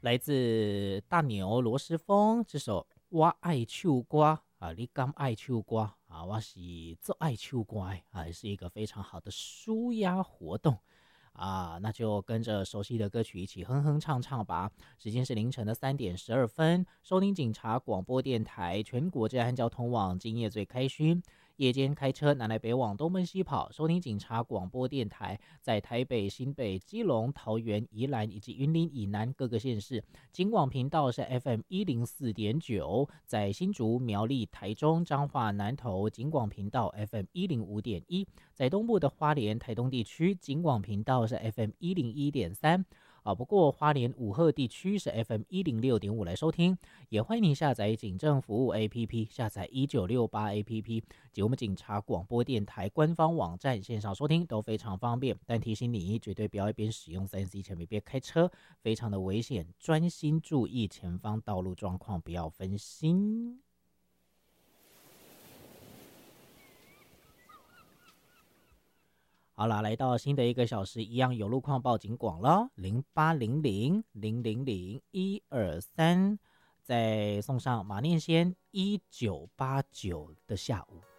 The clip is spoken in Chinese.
来自大牛罗时丰这首《我爱唱歌》啊，你敢爱唱歌啊？我是最爱唱歌的啊，是一个非常好的舒压活动啊，那就跟着熟悉的歌曲一起哼哼唱唱吧。时间是凌晨的3:12，收听警察广播电台全国治安交通网，今夜最开勋。夜间开车南来北往东奔西跑，收听警察广播电台，在台北、新北、基隆、桃园、宜兰以及云林以南各个县市，警广频道是 FM104.9，在新竹、苗栗、台中、彰化、南投警广频道 FM105.1，在东部的花莲、台东地区警广频道是 FM101.3。不过花莲武鹤地区是 FM106.5来收听，也欢迎您下载警政服务 APP， 下载1968 APP 及我们警察广播电台官方网站线上收听都非常方便。但提醒你，绝对不要一边使用3C 前面边开车，非常的危险，专心注意前方道路状况，不要分心。好啦，来到新的一个小时，一样有路况报警广了，0800-000-123，再送上马念先1989的下午。